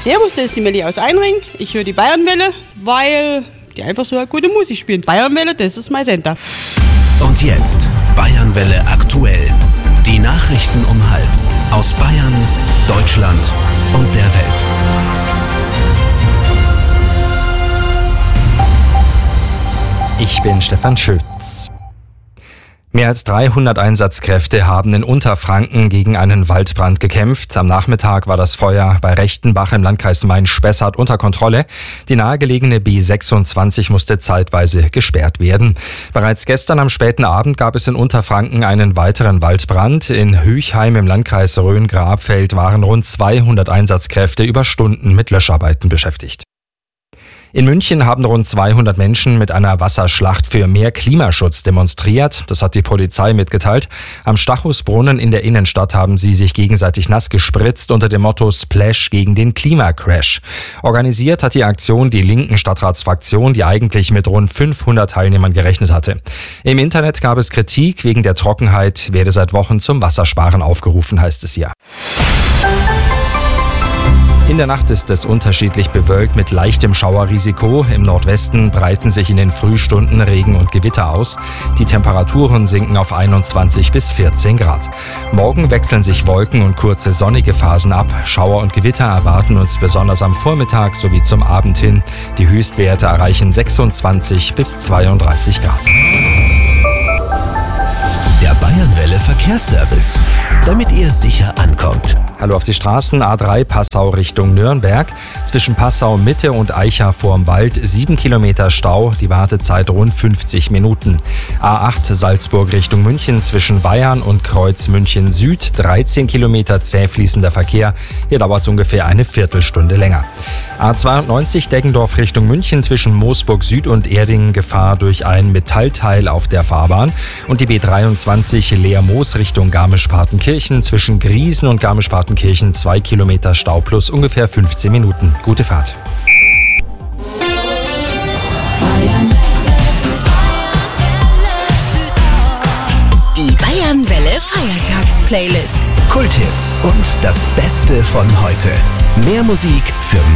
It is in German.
Servus, das ist die Melli aus Einring. Ich höre die Bayernwelle, weil die einfach so eine gute Musik spielen. Bayernwelle, das ist mein Sender. Und jetzt Bayernwelle aktuell. Die Nachrichten um 12:30 aus Bayern, Deutschland und der Welt. Ich bin Stefan Schütz. Mehr als 300 Einsatzkräfte haben in Unterfranken gegen einen Waldbrand gekämpft. Am Nachmittag war das Feuer bei Rechtenbach im Landkreis Main-Spessart unter Kontrolle. Die nahegelegene B26 musste zeitweise gesperrt werden. Bereits gestern am späten Abend gab es in Unterfranken einen weiteren Waldbrand. In Hüchheim im Landkreis Rhön-Grabfeld waren rund 200 Einsatzkräfte über Stunden mit Löscharbeiten beschäftigt. In München haben rund 200 Menschen mit einer Wasserschlacht für mehr Klimaschutz demonstriert. Das hat die Polizei mitgeteilt. Am Stachusbrunnen in der Innenstadt haben sie sich gegenseitig nass gespritzt unter dem Motto Splash gegen den Klimacrash. Organisiert hat die Aktion die linken Stadtratsfraktion, die eigentlich mit rund 500 Teilnehmern gerechnet hatte. Im Internet gab es Kritik, wegen der Trockenheit werde seit Wochen zum Wassersparen aufgerufen, heißt es hier. In der Nacht ist es unterschiedlich bewölkt mit leichtem Schauerrisiko. Im Nordwesten breiten sich in den Frühstunden Regen und Gewitter aus. Die Temperaturen sinken auf 21 bis 14 Grad. Morgen wechseln sich Wolken und kurze sonnige Phasen ab. Schauer und Gewitter erwarten uns besonders am Vormittag sowie zum Abend hin. Die Höchstwerte erreichen 26 bis 32 Grad. Der Bayernwelle Verkehrsservice, damit ihr sicher ankommt. Hallo auf die Straßen. A3 Passau Richtung Nürnberg. Zwischen Passau Mitte und Aicha vorm Wald 7 Kilometer Stau. Die Wartezeit rund 50 Minuten. A8 Salzburg Richtung München zwischen Bayern und Kreuz München Süd. 13 Kilometer zäh fließender Verkehr. Hier dauert es ungefähr eine Viertelstunde länger. A92 Deggendorf Richtung München zwischen Moosburg Süd und Erdingen Gefahr durch ein Metallteil auf der Fahrbahn. Und die B23 Leermoos Richtung Garmisch-Partenkirchen zwischen Griesen und Garmisch-Partenkirchen 2 Kilometer Stau plus ungefähr 15 Minuten. Gute Fahrt. Die Bayernwelle Feiertagsplaylist. Kulthits und das Beste von heute. Mehr Musik für